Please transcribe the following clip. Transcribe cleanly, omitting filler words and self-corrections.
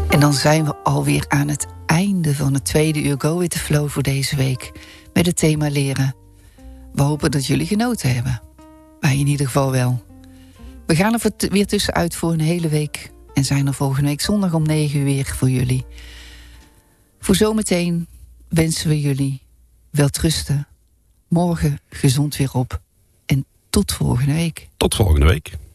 En dan zijn we alweer aan het einde van het tweede uur Go With The Flow voor deze week. Met het thema leren. We hopen dat jullie genoten hebben. Wij in ieder geval wel. We gaan er weer tussenuit voor een hele week. En zijn er volgende week zondag om 9 uur weer voor jullie. Voor zometeen wensen we jullie welterusten. Morgen gezond weer op. En tot volgende week. Tot volgende week.